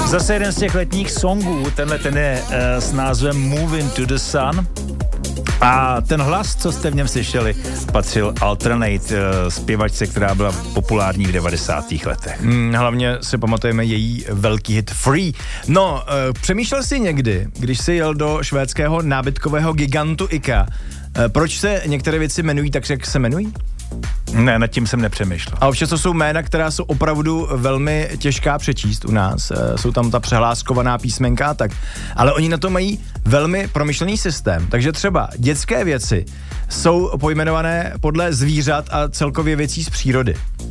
Zase jeden z těch letních songů, ten je s názvem Moving to the Sun. A ten hlas, co jste v něm slyšeli, patřil Alternate, zpěvačce, která byla populární v 90. letech. Hlavně si pamatujeme její velký hit Free. No, přemýšlel jsi někdy, když jsi jel do švédského nábytkového gigantu IKEA, proč se některé věci jmenují tak, jak se jmenují? Ne, nad tím jsem nepřemýšlel. A občas to jsou jména, která jsou opravdu velmi těžká přečíst u nás. Jsou tam ta přehláskovaná písmenka a tak. Ale oni na to mají velmi promyšlený systém. Takže třeba dětské věci jsou pojmenované podle zvířat a celkově věcí z přírody.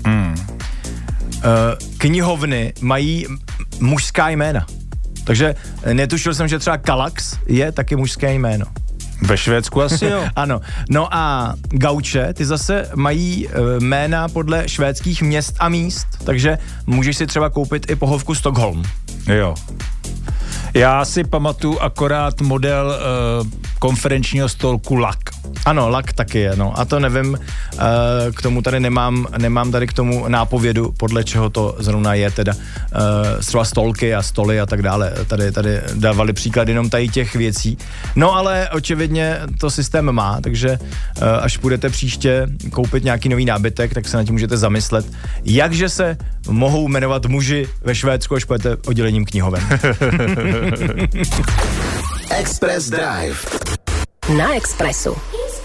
Knihovny mají mužská jména. Takže netušil jsem, že třeba Kallax je taky mužské jméno. Ve Švédsku asi jo. Ano. No a gauče, ty zase mají jména podle švédských měst a míst, takže můžeš si třeba koupit i pohovku Stockholm. Jo. Já si pamatuju akorát model konferenčního stolku LAK. Ano, LAK taky je, no. A to nevím, k tomu tady nemám tady k tomu nápovědu, podle čeho to zrovna je, teda třeba stolky a stoly a tak dále. Tady dávali příklad jenom tady těch věcí. No ale očividně to systém má, takže až budete příště koupit nějaký nový nábytek, tak se na tím můžete zamyslet, jakže se mohou jmenovat muži ve Švédsku, až půjdete oddělením knihoven. Express Drive. Na Expressu.